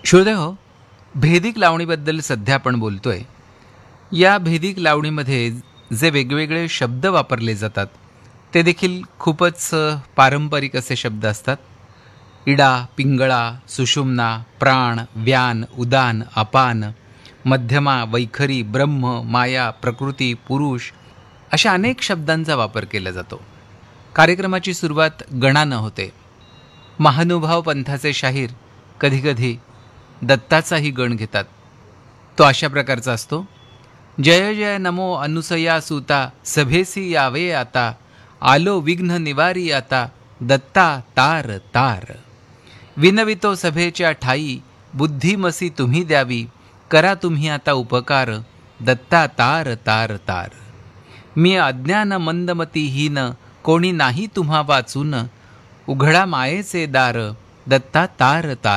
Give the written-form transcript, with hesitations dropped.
श्रोते हो, भेदिक लावणीबद्दल सध्या आपण बोलतोय. या भेदिक लावणीमध्ये जे वेगवेगळे शब्द वापरले जातात ते देखील खूपच पारंपरिक असे शब्द असतात. इडा, पिंगळा, सुषुम्ना, प्राण, व्यान, उदान, अपान, मध्यमा, वैखरी, ब्रह्म, माया, प्रकृती, पुरुष अशा अनेक शब्दांचा वापर केला जातो. कार्यक्रमाची सुरुवात गणानं होते. महानुभाव पंथाचे शाहीर कधीकधी दत्ताचाही गण घेतात. तो अशा प्रकारचा असतो. जय जय नमो अनुसया सुता सभेसी यावे आता, आलो विघ्न निवारी आता, दत्ता तार तार. विनवितो सभेच्या ठाई, बुद्धिमसी तुम्ही द्यावी, करा तुम्ही आता उपकार, दत्ता तार तार तार. मी अज्ञान मंदमतीहीन, कोणी नाही तुम्हा वाचून, उघडा मायेचे दार, दत्ता तार तार.